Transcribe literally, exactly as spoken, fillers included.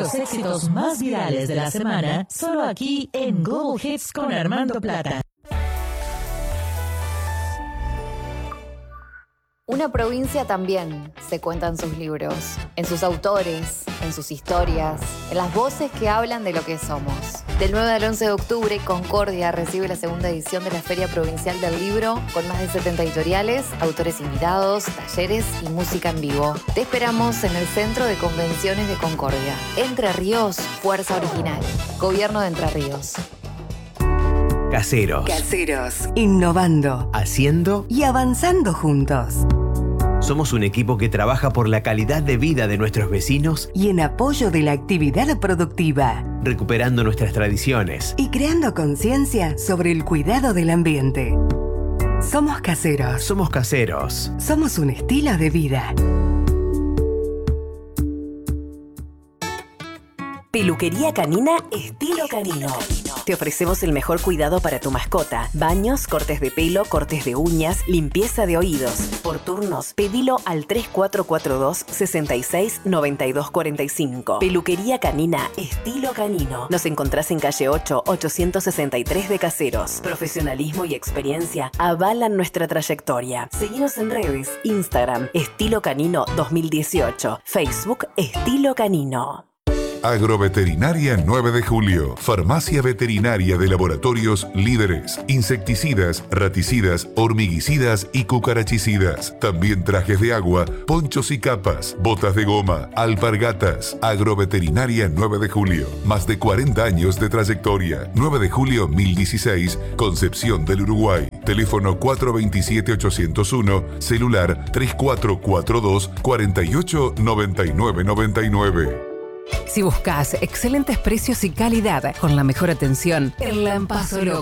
Los éxitos más virales de la semana, solo aquí en Global Hits con Armando Plata. Una provincia también se cuenta en sus libros, en sus autores, en sus historias, en las voces que hablan de lo que somos. Del nueve al once de octubre, Concordia recibe la segunda edición de la Feria Provincial del Libro, con más de setenta editoriales, autores invitados, talleres y música en vivo. Te esperamos en el Centro de Convenciones de Concordia. Entre Ríos, Fuerza Original. Gobierno de Entre Ríos. Caseros. Caseros. Innovando. Haciendo y avanzando juntos. Somos un equipo que trabaja por la calidad de vida de nuestros vecinos y en apoyo de la actividad productiva, recuperando nuestras tradiciones y creando conciencia sobre el cuidado del ambiente. Somos caseros. Somos caseros. Somos un estilo de vida. Peluquería canina estilo canino. Te ofrecemos el mejor cuidado para tu mascota. Baños, cortes de pelo, cortes de uñas, limpieza de oídos. Por turnos, pedilo al tres cuatro cuatro dos, seis seis nueve dos cuatro cinco. Peluquería canina estilo canino. Nos encontrás en calle ocho, ochocientos sesenta y tres de Caseros. Profesionalismo y experiencia avalan nuestra trayectoria. Seguinos en redes. Instagram, Estilo Canino dos mil dieciocho. Facebook, Estilo Canino. Agroveterinaria nueve de julio. Farmacia veterinaria de laboratorios líderes. Insecticidas, raticidas, hormiguicidas y cucarachicidas. También trajes de agua, ponchos y capas, botas de goma, alpargatas. Agroveterinaria nueve de julio. Más de cuarenta años de trayectoria. nueve de julio mil dieciséis, Concepción del Uruguay. Teléfono cuatro dos siete, ocho cero uno, celular tres cuatro cuatro dos, cuatro ocho nueve nueve nueve nueve. Si buscas excelentes precios y calidad con la mejor atención, en Lampasolo